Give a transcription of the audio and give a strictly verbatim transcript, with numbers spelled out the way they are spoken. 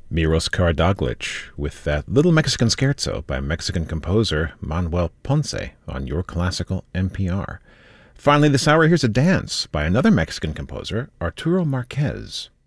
Miros Karadoglic with that Little Mexican Scherzo by Mexican composer Manuel Ponce on Your Classical N P R. Finally this hour, here's a dance by another Mexican composer, Arturo Marquez.